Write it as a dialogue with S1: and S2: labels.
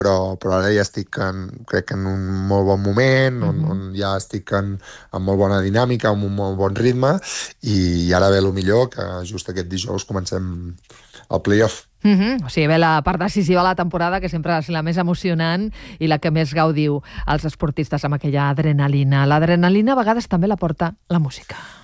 S1: però ara ja estic, crec que en un molt bon moment, on ja estic en molt bona dinàmica, amb un molt bon ritme, i ara ve el millor, que just aquest dijous comencem el playoff.
S2: O sigui, ve la part decisiva de la temporada, que sempre és la més emocionant i la que més gaudiu els esportistes amb aquella adrenalina. L'adrenalina a vegades també la porta la música.